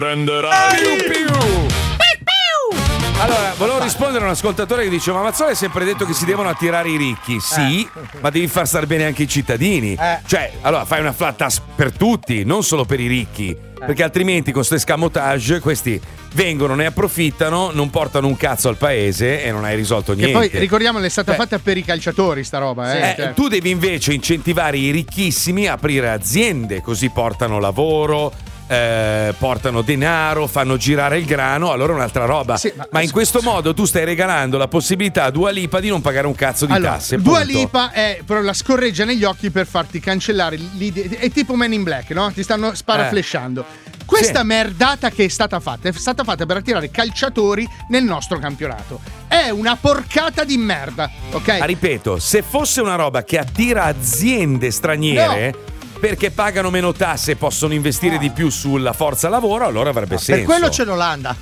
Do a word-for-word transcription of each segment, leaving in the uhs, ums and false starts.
Prenderai più più. Allora, volevo rispondere a un ascoltatore che dice: ma Mazzola ha sempre detto che si devono attirare i ricchi. Sì, eh. ma devi far stare bene anche i cittadini. Eh. Cioè, allora fai una flat tax per tutti, non solo per i ricchi. Eh. Perché altrimenti con queste scamotage questi vengono, ne approfittano, non portano un cazzo al paese e non hai risolto niente. E poi ricordiamo che è stata eh. fatta per i calciatori sta roba. Eh. Eh, cioè. Tu devi invece incentivare i ricchissimi a aprire aziende, così portano lavoro. Eh, portano denaro, fanno girare il grano, allora è un'altra roba. Sì, ma, ma in questo modo tu stai regalando la possibilità a Dua Lipa di non pagare un cazzo di allora, tasse. Dua punto. Lipa è proprio la scorreggia negli occhi per farti cancellare l'idea. È tipo Men in Black, no? Ti stanno sparaflesciando. Eh. Questa sì. merdata che è stata fatta è stata fatta per attirare calciatori nel nostro campionato. È una porcata di merda, ok? Ma ripeto, se fosse una roba che attira aziende straniere. No. Perché pagano meno tasse e possono investire ah. di più sulla forza lavoro, allora avrebbe ah, senso. Per quello c'è l'Olanda.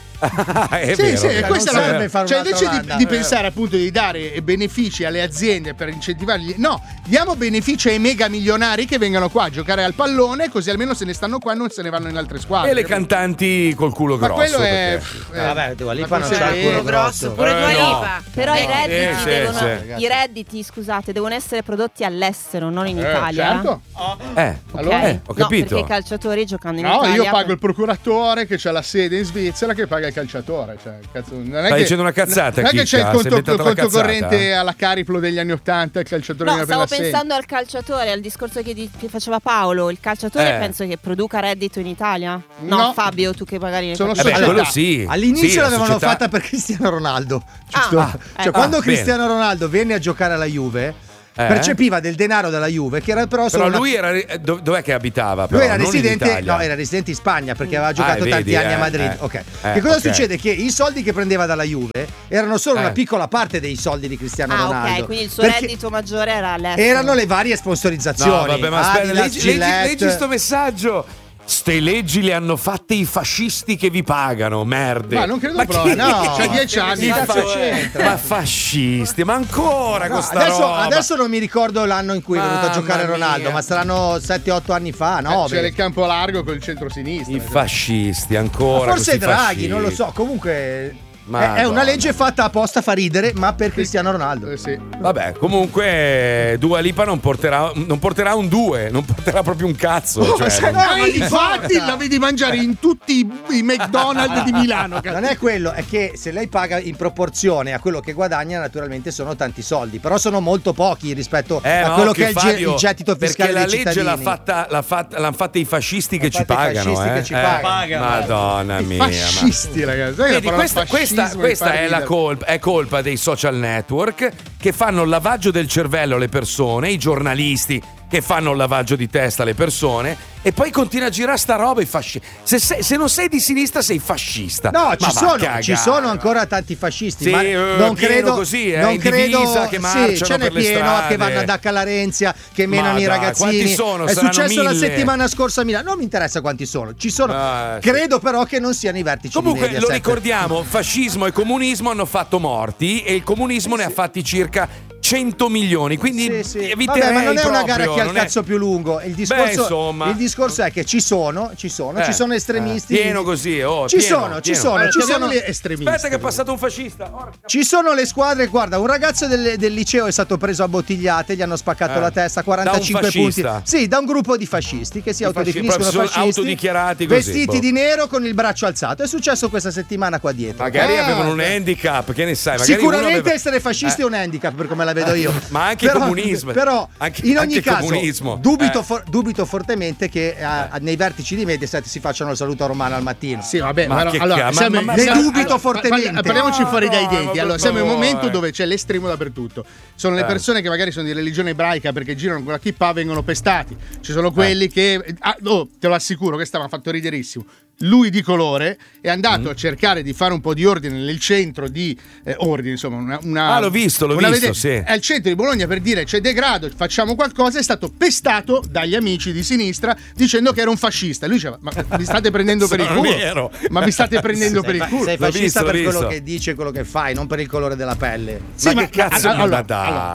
è sì, vero, sì, vero. questa non è la... Cioè, invece di, di pensare appunto di dare benefici alle aziende per incentivarli, no, diamo benefici ai mega milionari che vengano qua a giocare al pallone, così almeno se ne stanno qua e non se ne vanno in altre squadre. E le cantanti col culo ma grosso. quello è. Eh, eh, vabbè, Dua Lipa non c'ha il culo grosso. Pure Dua Lipa. No. Però eh, i redditi eh, sì, devono. sì. I redditi, scusate, devono essere prodotti all'estero, non in Eh, Italia. certo. Eh, Okay. allora, eh, ho capito. No, perché i calciatori giocando in no, Italia. No, io pago il procuratore che c'ha la sede in Svizzera che paga il calciatore. Cioè, cazzo, non è Stai che, dicendo una cazzata. Non è che c'è il conto, il conto corrente eh? alla Cariplo degli anni Ottanta, il calciatore No, per stavo la pensando sede. al calciatore, al discorso che, di, che faceva Paolo. Il calciatore Eh. penso che produca reddito in Italia. No, No. Fabio, tu che magari Sono Eh beh, società. quello sì. All'inizio Sì, la l'avevano società... fatta per Cristiano Ronaldo. Giusto? Ah, cioè, eh. quando Ah, Cristiano Ronaldo venne a giocare alla Juve, Eh? percepiva del denaro dalla Juve, che era però solo Però una... lui era. Dov- dov'è che abitava? Però? Lui era Non in residente, Italia. no, era residente in Spagna perché aveva giocato Ah, tanti vedi, anni eh, a Madrid. eh. Ok. Eh, che cosa okay. succede? Che i soldi che prendeva dalla Juve erano solo Eh. una piccola parte dei soldi di Cristiano Ah, Ronaldo. ok, quindi il suo perché reddito maggiore era all'estero. erano le varie sponsorizzazioni. No, vabbè, ma aspetta, Adidas, leggi, leggi, Gillette. leggi sto messaggio. Ste leggi le hanno fatte i fascisti che vi pagano, merde. Ma non credo ma proprio, chi- no, c'ha dieci anni. Chi Cazzo fa- c'entra? Ma fascisti, ma ancora No, con sta adesso, roba. adesso non mi ricordo l'anno in cui è venuto a Mamma giocare Ronaldo, mia. ma saranno sette otto anni fa, Eh, nove. c'era il campo largo con il centro-sinistra. I fascisti, ancora. Forse questi Draghi, fascisti. non lo so. Comunque è, Madonna. è una legge fatta apposta, fa ridere, ma per Cristiano Ronaldo. Eh, sì. Vabbè, comunque Dua Lipa non porterà, non porterà un due, non porterà proprio un cazzo. Oh, cioè, se non- no, ma infatti la vedi mangiare in tutti i, i McDonald's di Milano. Cazzo. Non è quello, è che se lei paga in proporzione a quello che guadagna, naturalmente sono tanti soldi, però sono molto pochi rispetto Eh, a ma quello occhio, che è il, ge- Fabio, il gettito fiscale perché la dei legge cittadini. l'ha fatta, l'ha fatta, l'hanno fatta i fascisti che L'hanno ci fatta i pagano. fascisti eh. che ci Eh, pagano. Madonna mia. ma- Fascisti, ragazzi. Sai che Vedi, la parola questa, questa, fascismo questa mi fa è la ridere. colpa, è colpa dei social network che fanno il lavaggio del cervello alle persone, i giornalisti che fanno il lavaggio di testa alle persone e poi continua a girare sta roba i fascisti. Se, sei- se non sei di sinistra sei fascista. No, Ma ci va a sono, cagare. ci sono ancora tanti fascisti, Sì, ma eh, non pieno credo così, eh, non in credo divisa che sì, marciano ce n'è per le pieno strade. che vanno ad Accallarenzia, che menano Ma i dai, ragazzini. quanti sono? È Saranno successo la mille. settimana scorsa a Milano. Non mi interessa quanti sono, ci sono. Ah, sì. Credo però che non siano i vertici Comunque di lo Mediaset. ricordiamo, fascismo e comunismo hanno fatto morti e il comunismo ne ha fatti circa cento milioni, quindi Sì, sì. eviterei Vabbè, ma non è una proprio, gara chi ha il non è- cazzo più lungo. Il discorso, Beh, insomma. il discorso è che ci sono, ci sono, Eh, ci sono estremisti. eh, pieno così, oh, ci pieno, sono, ci pieno. sono, Allora, ci sono. chiamiamoli estremisti. Aspetta che è passato un fascista. Porca- Ci sono le squadre, guarda, un ragazzo del, del liceo è stato preso a bottigliate, gli hanno spaccato Eh. la testa, quarantacinque Da un punti. fascista? Sì, da un gruppo di fascisti che si Di fasci- autodefiniscono proprio sono fascisti, autodichiarati così, vestiti boh. di nero con il braccio alzato. È successo questa settimana qua dietro. Magari Ah, avevano un beh. handicap, che ne sai? Magari Sicuramente uno aveva- essere fascisti Eh. è un handicap per come la vedo io. Ma anche Però- comunismo. Però Anche- in ogni anche caso comunismo. dubito, Eh. for- dubito fortemente che eh, nei vertici di Mediaset si facciano il saluto romano al mattino. Sì, vabbè, Ma ma, che allora, ca- ma- siamo, ma- ma- ne siamo- dubito allora, fortemente. parli- Parliamoci fuori dai No, denti. ma Allora, per siamo in un favore. momento dove c'è l'estremo dappertutto. Sono le Eh. persone che magari sono di religione ebraica perché girano con la kippa, vengono pestati. Ci sono quelli che ah, oh, te lo assicuro, questa mi ha fatto riderissimo. Lui di colore è andato Mm. a cercare di fare un po' di ordine nel centro di eh, ordine, insomma, una, una- Ah, l'ho visto, l'ho una visto, vede- sì. È al centro di Bologna per dire c'è degrado, facciamo qualcosa. È stato pestato dagli amici di sinistra dicendo che era un fascista. Lui diceva: ma mi state prendendo per il Sono culo? vero. Ma mi state prendendo per Sei, il fa- culo? sei L'ho fascista visto, per l'ho quello visto. che dici e quello che fai, non per il colore della pelle. Sì, Ma che cazzo, allora, ma dai. allora, ascolta,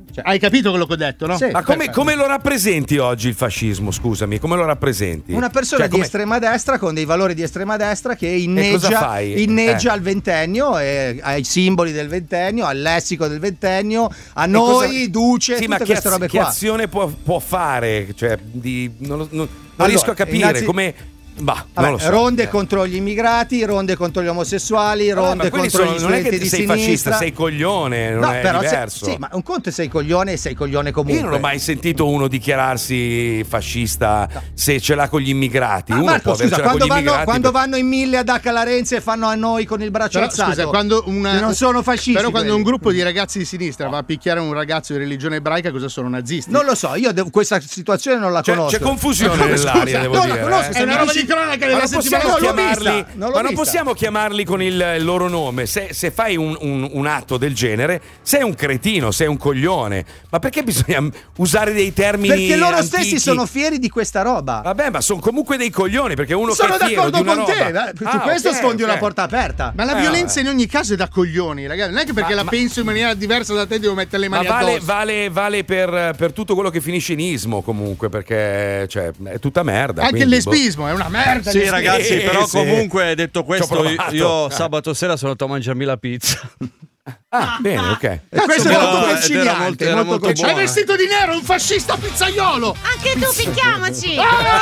Cioè, hai capito quello che ho detto, no? Sì. Ma come, come lo rappresenti oggi il fascismo? Scusami, come lo rappresenti? Una persona Cioè, di come- estrema destra con dei valori di estrema destra che cosa inneggia, fai? inneggia Eh. al ventennio, e ai simboli del ventennio, al lessico del ventennio, a E noi, cosa- Duce, Sì, ma tutte che, queste az- robe che qua. azione può, può fare? Cioè, di, non, lo- non- non Allora, riesco a capire innanzi- come. Bah, Vabbè, non lo so. ronde Eh. contro gli immigrati, ronde contro gli omosessuali, Vabbè, ronde ma quelli contro sono- gli non è studenti che di sei sinistra. fascista, sei coglione, non No, è però se- diverso. sì, ma un conto è sei coglione e sei coglione comunque. Io non ho mai sentito uno dichiararsi fascista se ce l'ha con gli immigrati. Ma Uno Marco, può scusa, avercela quando con gli vanno, immigrati. quando per- vanno in mille ad H la Renzi e fanno a noi con il braccio Però, alzato, scusa, quando una- non sono fascisti. Però quando quelli. un gruppo di ragazzi di sinistra va a picchiare un ragazzo di religione ebraica, cosa sono nazisti? Non lo so, io devo- questa situazione non la C'è, conosco. c'è confusione Come, nell'aria, scusa? devo No, dire. la conosco, eh. se È una mi roba dici- di cronaca Ma della non settimana possiamo, non l'ho vista, chiamarli, non l'ho ma non vista. possiamo chiamarli con il, il loro nome. Se, se fai un, un- un atto del genere, sei un cretino, sei un coglione. Ma perché bisogna usare dei termini Perché loro antichi? stessi sono fieri di questa roba. Vabbè, ma sono comunque dei coglioni, perché uno Sono che è fiero d'accordo di una con te, roba... eh, su Ah, questo ok, sfondi ok. una porta aperta. Ma la Eh, violenza in ogni caso è da coglioni, ragazzi. Non è che perché Ma- la ma- penso in maniera diversa da te devo mettere le Ma mani vale, addosso. vale, vale per, per tutto quello che finisce in ismo, comunque, perché cioè, è tutta merda. Anche il quindi, boh. lesbismo è una merda. Sì, il lesbismo. ragazzi, però sì. comunque detto questo, provato. io Eh. sabato sera sono andato a mangiarmi la pizza. Ah, bene, ok. E questo è Era- molto ed era conciliante, molto- era molto molto È conciliante. vestito di nero, un fascista pizzaiolo. Anche tu picchiamoci!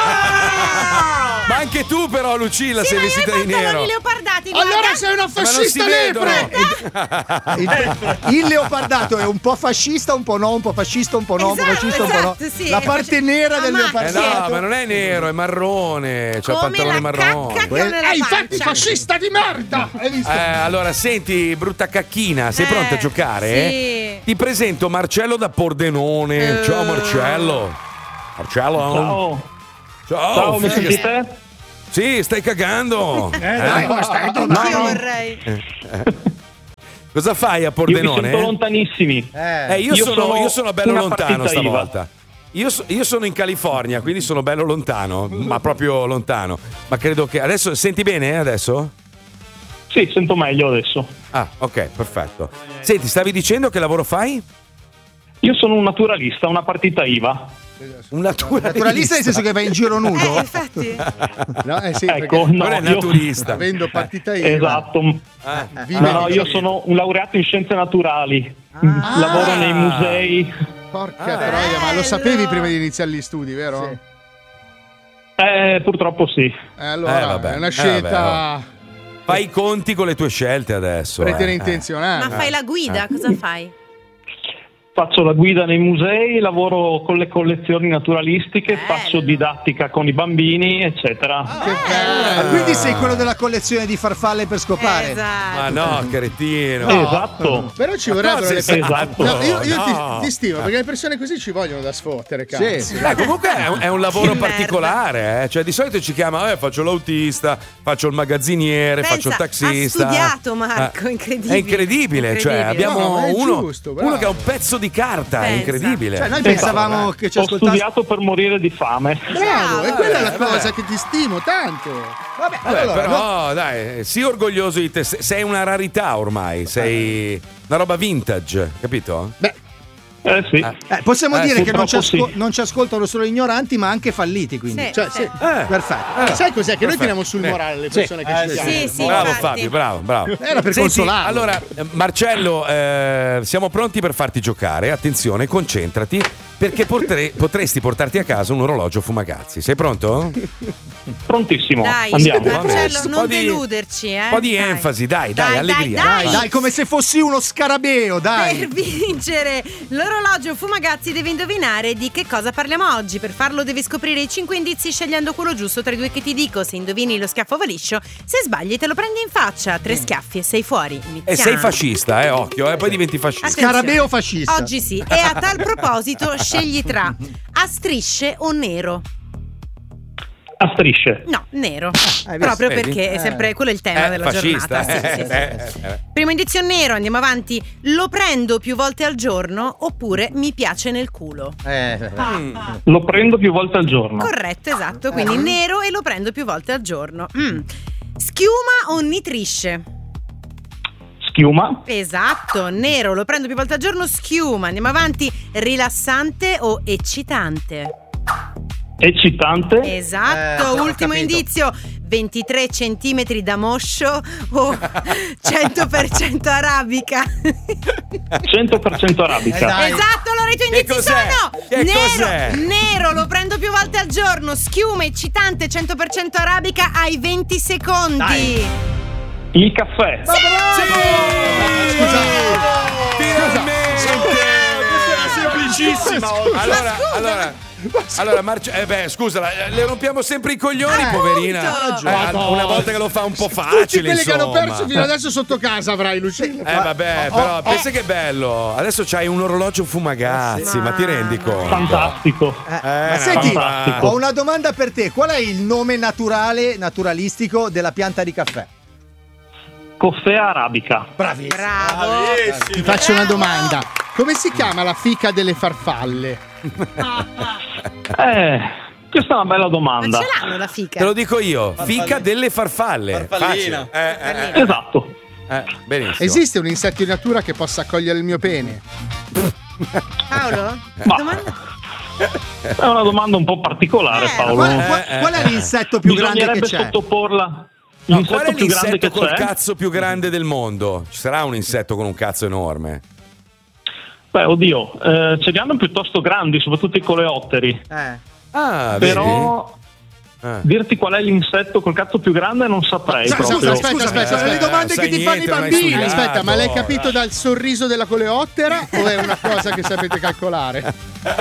Ma anche tu, però, Lucilla, Sì, sei ma io vestita ho i di nero. pantaloni leopardati, Allora guarda. sei una Ma non si fascista vedono. lepre. Il, il leopardato è un po' fascista, un po' no, un po' fascista, un po' no, un po' Esatto, fascista, un po' no. esatto, sì. La parte nera A del macchie. Eh leopardato. no, ma non è nero, è marrone. C'ha il Come pantalone la marrone. cacca che ho nella Eh, infatti pancia. fascista di merda. Hai visto? Eh, allora, senti, brutta cacchina, sei Eh, pronta a giocare? sì. Ti presento Marcello da Pordenone. Eh. Ciao, Marcello. Marcello. Ciao, Ciao. ciao, mi figa. sentite? Sì, stai cagando. Eh, dai, come stai? Anch'io vorrei. Cosa fai a Io vi Pordenone? sento lontanissimi. Eh, Eh, io, Io sono, sono io sono bello una lontano partita IVA. stavolta. Io, so- io sono in California, quindi sono bello lontano, ma proprio lontano. Ma credo che adesso senti bene eh, adesso? Sì, sento meglio adesso. Ah, ok, perfetto. Senti, stavi dicendo che lavoro fai? Io sono un naturalista, una partita IVA. Un naturalista. naturalista nel senso che va in giro Eh, nudo? infatti. No, eh sì, Ecco, perché no, Non è io- naturista. avendo partita io. Esatto. vive No, no, di- io sono un laureato in scienze naturali. Ah. Lavoro nei musei. Porca Ah. troia, ma lo sapevi Bello. prima di iniziare gli studi, vero? Sì. Eh, purtroppo sì. Eh, allora Eh, vabbè. è una Eh, scelta Fai i conti con le tue scelte adesso. pretene eh. intenzionata. Ma fai la guida, cosa fai? Faccio la guida nei musei, lavoro con le collezioni naturalistiche, Bello. faccio didattica con i bambini, eccetera. Che bello. Ah, quindi sei quello della collezione di farfalle per scopare? Esatto. Ma no, cretino. Esatto. Però ci vorrebbero cosa le sei persone. esatto? No, io io No. ti, ti stimo perché le persone così ci vogliono da sfottere, cazzo. Sì. Beh, comunque è un, è un lavoro Che merda. particolare, eh. Cioè di solito ci chiama, eh, faccio l'autista, faccio il magazziniere, Pensa, faccio il taxista. ha studiato, Marco, Eh, incredibile. È incredibile, cioè Incredibile. abbiamo No, è uno, giusto, bravo. uno che ha un pezzo di carta, è Pensa. incredibile. Cioè, noi Esatto. pensavamo che ci Ho ascoltasse. studiato per morire di fame. Bravo, e Eh, quella è la vabbè. cosa che ti stimo tanto. Vabbè, Vabbè, allora, no. però dai, sii orgoglioso di te, se- sei una rarità ormai, sei una roba vintage, capito? Beh, Eh sì. Eh, possiamo Eh, dire che non ci, purtroppo asco- sì. non ci ascoltano solo ignoranti, ma anche falliti. Quindi. Sì, cioè, sì. sì. Eh, Perfetto. eh. sai cos'è? Che noi Perfetto. tiriamo sul Eh. morale le persone che ci chiamano. Sì, sì, Bravo infatti. Fabio, bravo, bravo. Era per Senti, consolarlo. allora, eh, Marcello, eh, siamo pronti per farti giocare. Attenzione, concentrati, perché potre- potresti portarti a casa un orologio Fumagazzi. Sei pronto? Prontissimo. Dai, Andiamo. Marcello, Un non po' di- deluderci, eh. Un po' di Dai. enfasi, dai, dai, allegria. Dai, Dai, dai, come se fossi uno scarabeo, dai. Per vincere l'orologio Fumagazzi devi indovinare di che cosa parliamo oggi. Per farlo devi scoprire i cinque indizi scegliendo quello giusto tra i due che ti dico. Se indovini lo schiaffo va liscio, se sbagli te lo prendi in faccia. Tre schiaffi e sei fuori. Iniziamo. E sei fascista, eh, occhio, eh, poi diventi fascista. Attenzione. Scarabeo fascista. Oggi sì. E a tal proposito scegli tra a strisce o nero. A strisce. No, nero. hai visto? Proprio Vedi? perché è sempre quello è il tema Eh, della fascista, giornata. Sì, sì, sì. eh, eh, eh. Primo indizio nero, andiamo avanti. Lo prendo più volte al giorno oppure mi piace nel culo. Eh, Lo prendo più volte al giorno. Corretto, esatto. Quindi nero e lo prendo più volte al giorno. Mm. Schiuma o nitrisce? Schiuma. Esatto. Nero, lo prendo più volte al giorno, schiuma. Andiamo avanti. Rilassante o eccitante? Eccitante. Esatto. Eh, ho Ultimo capito. indizio. ventitré centimetri da moscio o cento per cento arabica? cento per cento arabica. Eh, dai. Esatto, allora i tuoi Che indizi cos'è? sono Che nero, cos'è? nero, lo prendo più volte al giorno, schiuma, eccitante, cento per cento arabica, hai venti secondi. Dai. Il caffè. Semplicissima. Allora, allora, allora Marce- eh beh, scusa, la- le rompiamo sempre i coglioni, Eh, poverina. appunto. Eh, una volta che lo fa un po' Tutti facile, quelli che hanno insomma. perso fino adesso sotto casa avrai, Lucilla. Eh vabbè, però pensa che bello. Adesso c'hai un orologio fumagazzi, ma ti rendi conto? Fantastico. Eh, Eh, ma senti, fantastico. ho una domanda per te. Qual è il nome naturale, naturalistico della pianta di caffè? Coffea arabica. Bravissimo. Bravo. Ti faccio una domanda. Come si chiama la fica delle farfalle? Eh, questa è una bella Ma domanda. ce l'hanno la fica? Te lo dico io, fica delle farfalle. Farfallina. Facile. Eh, eh, Esatto. eh, eh, benissimo. Esiste un insetto in natura che possa accogliere il mio pene? Paolo? Ma- Domanda? È una domanda un po' particolare, Eh, Paolo. Qual, Eh, qual- eh, qual è eh. l'insetto più grande che Bisognerebbe c'è? sottoporla. No, L'insetto qual è più grande l'insetto che col c'è? cazzo più grande del mondo? Ci sarà un insetto con un cazzo enorme? Beh, oddio, eh, ce li hanno piuttosto grandi, soprattutto i coleotteri. Eh. Ah, Però vedi? Eh. dirti qual è l'insetto col cazzo più grande non saprei Scusa, proprio. aspetta, Scusa, aspetta, sono le aspetta. domande sai che ti fanno i niente, non hai bambini. studiato. Aspetta, ma l'hai capito dai. dal sorriso della coleottera o è una cosa che sapete calcolare?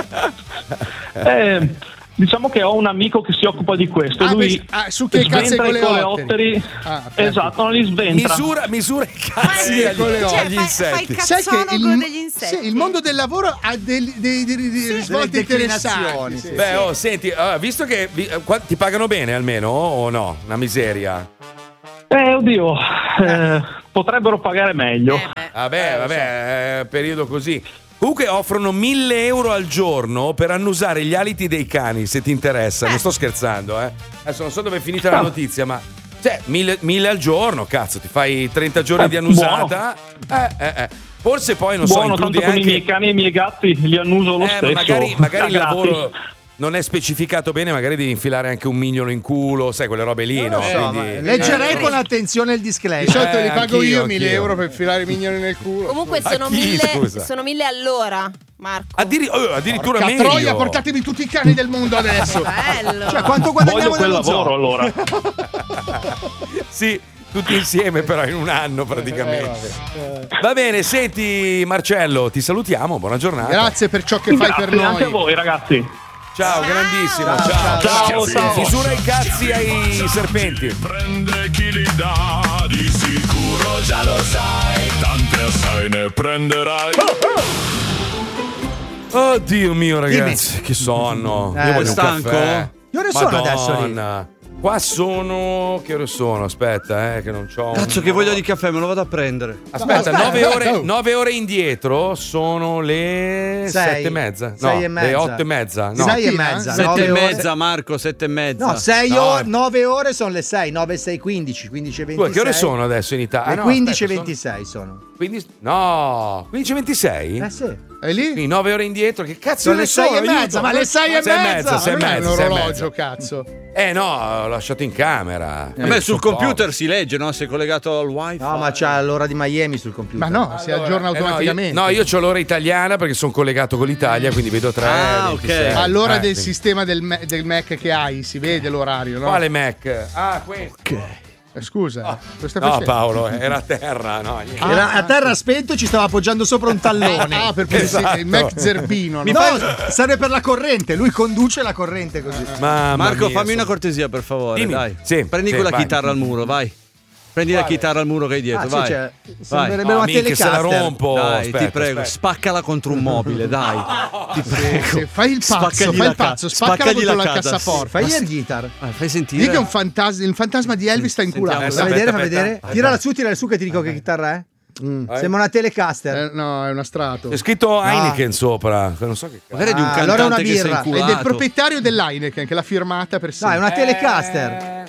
Eh, diciamo che ho un amico che si occupa di questo. Ah, Lui beh, ah, su che cazzo sventra i i coleotteri? coleotteri. Ah, perfetto. Esatto, non li sventra. Misura, misura i cazzi Sì, agli, con le agli ossa. Cioè, fai- fai insetti. il Sai che Cazzonogo il, degli insetti. sì, il mondo del lavoro ha dei, dei, dei, dei risvolti Delle interessanti. declinazioni, Sì. sì. Beh, oh, senti, allora, visto che vi- eh, qua- ti pagano bene almeno o no? Una miseria. Eh, oddio, eh, potrebbero pagare meglio. Eh, beh. Vabbè, vabbè, eh, periodo così. Comunque offrono mille euro al giorno per annusare gli aliti dei cani, se ti interessa. Non sto scherzando, eh. Adesso non so dove è finita la notizia, ma cioè, mille, mille al giorno, cazzo, ti fai trenta giorni Eh, di annusata. Eh, eh, eh. Forse poi non so, Buono, includi tanto con anche i miei cani e i miei gatti li annuso lo Eh, stesso. ma magari, magari il Cagati. lavoro non è specificato bene, magari devi infilare anche un mignolo in culo, sai, quelle robe lì, no? So, Quindi- ma leggerei eh, con attenzione il Di disclaimer. solito Eh, li pago anch'io, io mille anch'io. euro per filare i mignoli nel culo. Comunque Ma sono chi, mille, scusa? sono mille all'ora, Marco. Addiri- oh, addirittura Porca meglio. troia, portatemi tutti i cani del mondo adesso. Bello. Cioè, quanto Voglio guadagniamo quel nello zoo? lavoro allora. Sì, tutti insieme però in un anno praticamente. Va bene, senti Marcello, ti salutiamo, buona giornata. Grazie per ciò che fai per Grazie anche a noi. voi, ragazzi. Ciao, grandissimo, Ciao, ciao. ciao, ciao. Misura i cazzi ai serpenti. Prende chi li dà, di sicuro già lo sai, tante assai ne prenderai. Oddio mio ragazzi, che sonno. Eh, Io voglio un stanco? caffè. Che ore sono adesso lì? Madonna. Qua sono. Che ore sono? Aspetta, eh, che non c'ho. Cazzo, un- che voglia di caffè, me lo vado a prendere. Aspetta, No, nove aspetta, ore, oh. nove ore indietro sono le Sei. sette e mezza. No, Sei e mezza. le otto e mezza. No. Sei e Mattina? mezza. Sette nove e ore- mezza, Marco, sette e mezza. No, sei No, ore, è- nove ore sono le sei, nove, sei, quindici, quindici e ventisei. Scusa, che ore sono adesso in Italia? Le Ah, no, quindici e aspetta, ventisei sono. sono quindici No, quindici e ventisei? Eh sì. E lì? Quindi nove ore indietro, che cazzo Sono ne le so, sei e aiuto. mezza, ma le sei e Sei e mezza. mezza, sei e Ma non è mezza, un sei e orologio, mezza. cazzo. Eh no, l'ho lasciato in camera. Vabbè, Eh, sul sono computer povero. si legge, no? Sei collegato al wifi. No, ma c'ha l'ora di Miami sul computer. Ma no, si aggiorna Eh, no, io- automaticamente. No, io ho l'ora italiana perché sono collegato con l'Italia, quindi vedo tre. Ah, ventisei. ok. Ma all'ora Eh, del quindi- sistema del, Ma- del Mac che hai si vede l'orario, no? Quale Mac? Ah, questo. Eh, Scusa, cosa stai No, facendo? Paolo, era a terra, no, niente. Era a terra spento e ci stava appoggiando sopra un tallone. Ah, per per- Esatto. il Mac zerbino, Mi no? fa- serve per la corrente, lui conduce la corrente così. Mamma Marco, mia, fammi una sono- cortesia, per favore, Dimmi. dai. Sì, Prendi sì, quella vai. chitarra al muro, vai. Prendi la chitarra al muro che hai dietro, Ah, sì, vai. cioè, vai. sembrerebbe No, una minchia, se la Telecaster. rompo. Dai, aspetta, ti prego, aspetta. spaccala contro un mobile, dai. Ti prego. Sì, fai il pazzo, Spaccagli fai la il pazzo, ca- spaccala spaccagli contro la casa. cassaforte. Fai air guitar. Ah, fai sentire. Dì che è un fantasma, il fantasma di Elvis sta inculato. Sentiamo, Fa Aspetta, vedere, fa aspetta. vedere. Aspetta. Tirala su, tirala su che ti dico che chitarra è. Sembra una Telecaster. Eh, no, è una strato. C'è scritto Heineken sopra. Non so che cazzo. Magari di un Ah, cantante allora una che si è birra. È inculato. del proprietario dell'Heineken che l'ha firmata per No, è sempre. una Telecaster.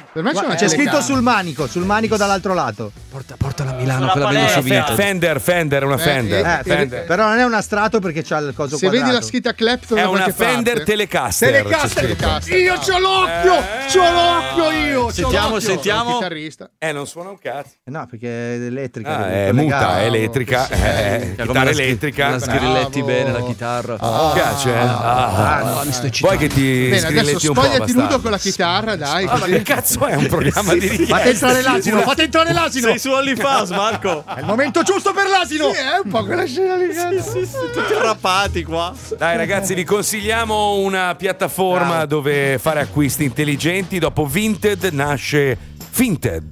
Per me c'è, una c'è scritto telecamera. sul manico, sul manico dall'altro lato. Porta, portala a Milano, Sulla quella vedo su palestra. Vinted. Fender, Fender, una Eh, Fender. Eh, Fender. però non è una strato perché c'ha il coso Se quadrato. vedi la scritta Clapton È da una qualche Fender parte. Telecaster. Telecaster. c'è scritto. Telecaster. Io c'ho l'occhio, Eh, c'ho l'occhio io. c'ho Sentiamo, l'occhio. sentiamo. Il chitarrista. Eh, non suona un cazzo. Eh No, perché è elettrica. Ah, devi è muta, collegare. è elettrica. che sei. Eh, Come chitarra la scri- elettrica. La sgrilletti Bravo. bene la chitarra. Mi piace? Ah, Ah, no, mi sto Vuoi eccitando. che ti Bene, adesso sgrilletti un po'? spogliati nudo bastardo? con la chitarra, dai. Ah, ma così. che cazzo è un programma di richiesta? Fate entrare l'asino, fate entrare l'asino. Sei su OnlyFans, Marco. È il momento giusto per l'asino. Sì, è un po' quella scena lì. Tutti arrappati qua. Dai ragazzi, vi consigliamo una piattaforma dove fare acquisti intelligenti. Dopo Vinted nasce Finted.